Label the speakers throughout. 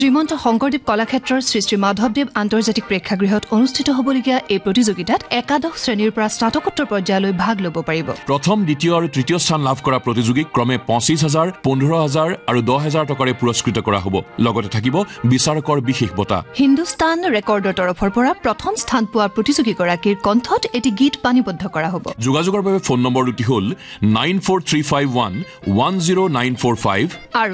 Speaker 1: শ্ৰীমন্ত শংকৰদেৱ কলাক্ষেত্ৰৰ শ্ৰী মাধৱদেৱ আন্তৰ্জাতিক প্ৰেক্ষাগৃহত অনুষ্ঠিত হ'বলগীয়া এই প্ৰতিযোগিতাত একাদশ শ্ৰেণীৰ পৰা স্নাতকোত্তৰ পৰ্যায়লৈ ভাগ ল'ব পাৰিব।
Speaker 2: প্ৰথম, দ্বিতীয় আৰু তৃতীয় স্থান লাভ কৰা প্ৰতিযোগীক ক্ৰমে 25,000, 15,000 আৰু 10,000 টকাৰে পুৰস্কৃত কৰা হ'ব। লগতে থাকিব বিচাৰকৰ বিশেষ বঁটা।
Speaker 1: হিন্দুস্তান ৰেকৰ্ডৰ তৰফৰ পৰা প্ৰথম স্থান পোৱা প্ৰতিযোগীগৰাকীৰ কণ্ঠত এটি গীত বাণীবদ্ধ কৰা হ'ব।
Speaker 2: যোগাযোগৰ বাবে ফোন নম্বৰটি হ'ল 9435110945
Speaker 1: আৰু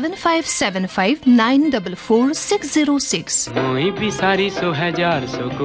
Speaker 1: 7575944606।
Speaker 3: মই বিচাৰিছো হাজাৰ চকু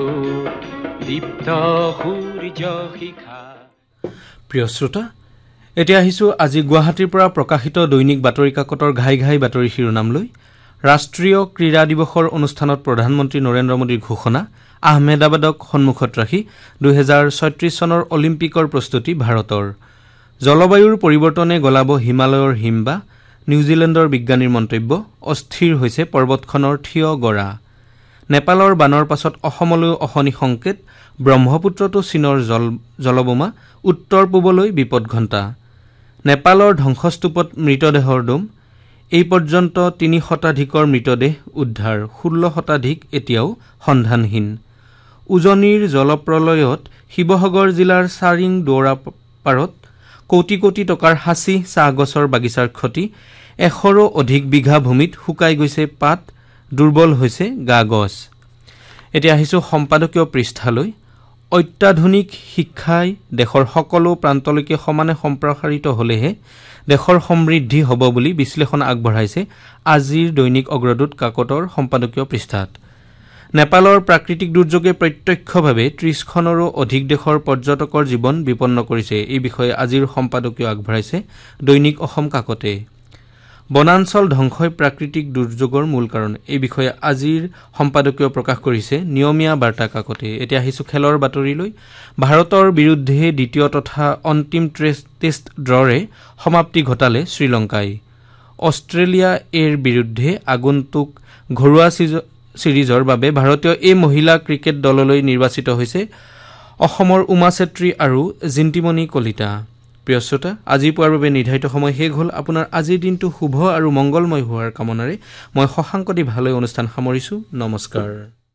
Speaker 3: দীপ্ত সূৰ্য শিখা।
Speaker 4: প্ৰিয় শ্ৰোতা, এতিয়া আহিছোঁ আজি গুৱাহাটীৰ পৰা প্ৰকাশিত দৈনিক বাতৰি কাকতৰ ঘাই ঘাই বাতৰি শিৰোনামলৈ। ৰাষ্ট্ৰীয় ক্ৰীড়া দিৱসৰ অনুষ্ঠানত প্ৰধানমন্ত্ৰী নৰেন্দ্ৰ মোদীৰ ঘোষণা, আহমেদাবাদক সন্মুখত ৰাখি 2036 চনৰ অলিম্পিকৰ প্ৰস্তুতি ভাৰতৰ। জলবায়ুৰ পৰিৱৰ্তনে গলাব হিমালয়ৰ হিমবাহ, নিউজিলেণ্ডৰ বিজ্ঞানীৰ মন্তব্য, অস্থিৰ হৈছে পৰ্বতখনৰ থিয় গৰা। নেপালৰ বানৰ পাছত অসমলৈ অশনি সংকেত, ব্ৰহ্মপুত্ৰতো চীনৰ জলবোমা, উত্তৰ পূবলৈ বিপদঘণ্টা। নেপালৰ ধ্বংসস্তূপত মৃতদেহৰ দম, এই পৰ্যন্ত 3 শতাধিকৰ মৃতদেহ উদ্ধাৰ, 16 শতাধিক এতিয়াও সন্ধানহীন। উজনিৰ জলপ্ৰলয়ত শিৱসাগৰ জিলাৰ চাৰিং দৌৰাপাৰত কোটি কোটি টকাৰ সাঁচি চাহগছৰ বাগিচাৰ ক্ষতি, 100ৰো অধিক বিঘা ভূমিত শুকাই গৈছে পাত, দুৰ্বল হৈছে গা গছ। এতিয়া আহিছোঁ সম্পাদকীয় পৃষ্ঠালৈ। অত্যাধুনিক শিক্ষাই দেশৰ সকলো প্ৰান্তলৈকে সমানে সম্প্ৰসাৰিত হ'লেহে দেশৰ সমৃদ্ধি হ'ব বুলি বিশ্লেষণ আগবঢ়াইছে আজিৰ দৈনিক অগ্ৰদূত কাকতৰ সম্পাদকীয় পৃষ্ঠাত। নেপালৰ প্ৰাকৃতিক দুৰ্যোগে প্ৰত্যক্ষভাৱে 30খনৰো অধিক দেশৰ পৰ্যটকৰ জীৱন বিপন্ন কৰিছে। এই বিষয়ে আজিৰ সম্পাদকীয় আগবঢ়াইছে দৈনিক অসম কাকতে। বনাঞ্চল ধ্বংসই প্ৰাকৃতিক দুৰ্যোগৰ মূল কাৰণ, এই বিষয়ে আজিৰ সম্পাদকীয় প্ৰকাশ কৰিছে নিয়মীয়া বাৰ্তা কাকতে। এতিয়া আহিছোঁ খেলৰ বাতৰিলৈ। ভাৰতৰ বিৰুদ্ধে দ্বিতীয় তথা অন্তিম টেষ্ট ড্ৰৰে সমাপ্তি ঘটালে শ্ৰীলংকাই। অষ্ট্ৰেলিয়া এৰ বিৰুদ্ধে আগন্তুক ঘৰুৱা ছিৰিজৰ বাবে ভাৰতীয় এই মহিলা ক্ৰিকেট দললৈ নিৰ্বাচিত হৈছে অসমৰ উমা চেত্ৰী আৰু জিন্তিমণি কলিতা। প্ৰিয় শ্ৰোতা, আজি পুৱাৰ বাবে নিৰ্ধাৰিত সময় শেষ হ'ল। আপোনাৰ আজিৰ দিনটো শুভ আৰু মংগলময় হোৱাৰ কামনাৰে মই শশাংক দি ভালৈ অনুষ্ঠান সামৰিছোঁ। নমস্কাৰ।